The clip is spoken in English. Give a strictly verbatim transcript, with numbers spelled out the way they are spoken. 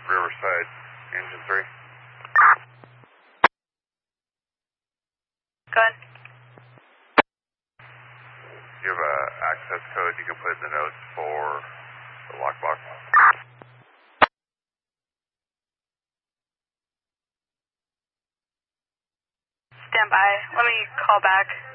Riverside, engine three. Good. You have a access code you can put in the notes for the lockbox. Stand by. Let me call back.